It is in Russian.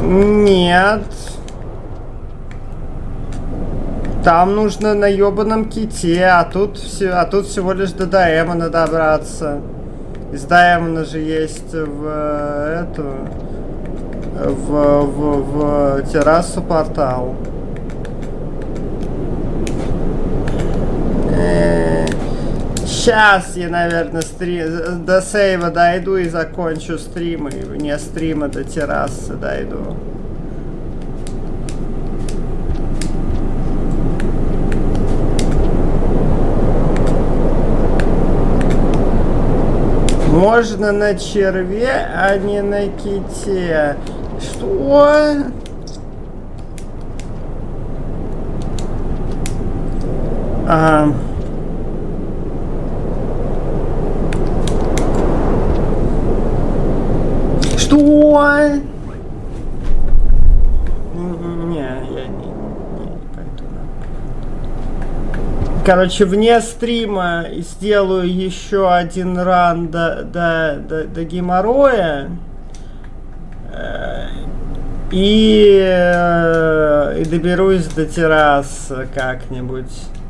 Нет. Там нужно на ёбаном ките, а тут всего лишь до Даэмона добраться. Из Даэмона же есть в террасу портал. Сейчас я, наверное, до сейва дойду и закончу стрим. И вне стрима до террасы дойду. Можно на черве, а не на ките. Что? Что? Не, я не пойду. Короче, вне стрима сделаю еще один ран до геморроя. И доберусь до террасы как-нибудь.